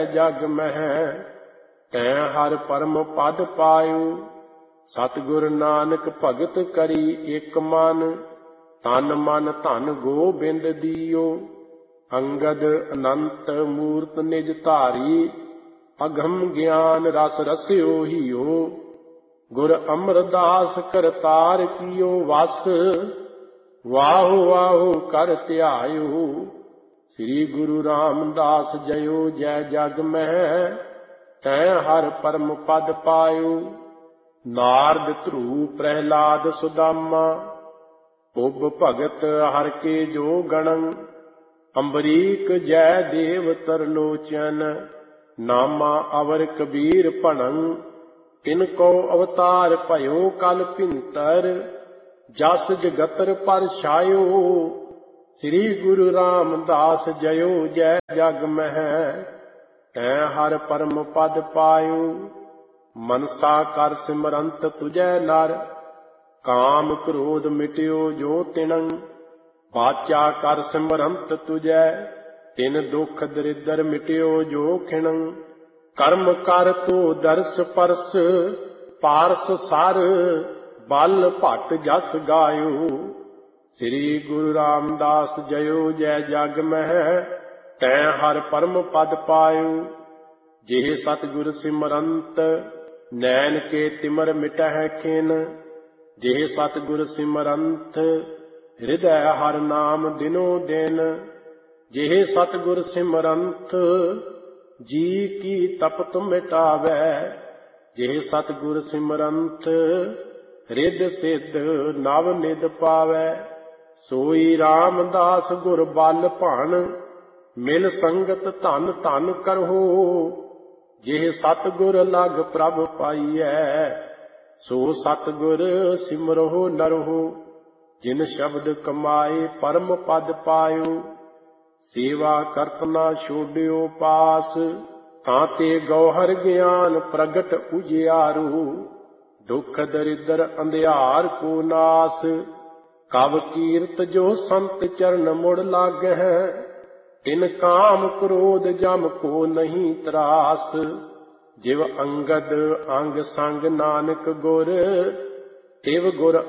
जग मह तैं हर परम पद पायु। सतगुर नानक भगत करी एक मन तन मन धन गोबिंद दियो। अंगद अनंत मूर्त निज धारी अगम ज्ञान रस रस्यो हियो। गुर अमरदास करतार कियो वस वाहो वाहो कर ध्यायो। श्री गुरु रामदास जयो जय जग मह तैं हर परम पद पायो। नारद ध्रुव प्रहलाद सुदामा पुब भगत हर के जो गणं। अम्बरीक जय देव तरलोचन नामा अवर कबीर भणं। तिनको अवतार भयो कल भिंतर जस जगतर पर छायो। श्री गुरु रामदास जयो जय जग मह तैं हर परम पद पायो। मनसा कर सिमरंत तुझै नर काम क्रोध मिट्यो जो तिणं। बाचा कर सिमरंत तुझै तिन दुख दरिद्र मिट्यो जो खिणं। कर्म कर तो दर्श परस पारस सर बल भट जस गायो। श्री गुरु रामदास जयो जय जग मह तैं हर परम पद पायो। जेह सतगुर सिमरंत नैन के तिमर मिटह खिन। जेह सतगुर सिमरंत हृदय हर नाम दिनो दिन। जेह सतगुर सिमरंत जी की तपत मिटावै। जेह सतगुर सिमरंत रिद सिद्ध नव निद पावै। सोई रामदास गुर बल भान मिल संगत धन धन करहो। जेह सतगुर लग प्रभ पाईऐ सो सतगुर सिमरहो नरहो। जिन शब्द कमाए परम पद पायो। सेवा करत ना छोड्यो पास ताते गौहर ज्ञान प्रगट उजियारू। दुख दरिद्र अंधियार को नास कव कीरत जो संत चरण मुड़ लागह। इन काम क्रोध जम को नहीं त्रास। जिव अंगद अंग संग नानक गुर तिव गुर